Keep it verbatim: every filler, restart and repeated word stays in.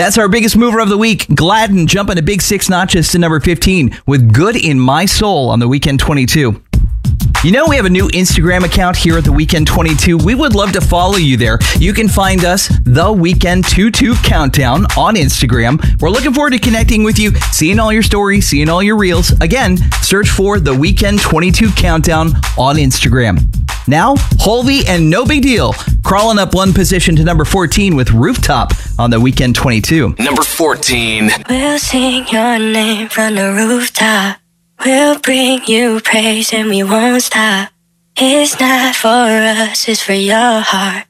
That's our biggest mover of the week. Gladden jumping a big six notches to number fifteen with Good in My Soul on the Weekend twenty-two. You know, we have a new Instagram account here at The Weekend twenty-two. We would love to follow you there. You can find us, The Weekend twenty-two Countdown, on Instagram. We're looking forward to connecting with you, seeing all your stories, seeing all your reels. Again, search for The Weekend twenty-two Countdown on Instagram. Now, Holvey and No Big Deal, crawling up one position to number fourteen with Rooftop on The Weekend twenty-two. Number fourteen. We'll sing your name from the rooftop. We'll bring you praise and we won't stop. It's not for us, it's for your heart.